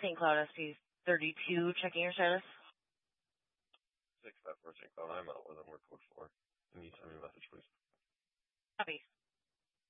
St. Cloud SP32, checking your status. 654 St. Cloud, I'm out with them. We're code 4. Can you send me a message, please? Copy.